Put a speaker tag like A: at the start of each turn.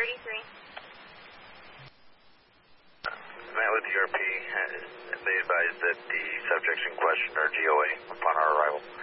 A: 33.
B: Met with URP. They advised that the subjects in question are GOA upon our arrival.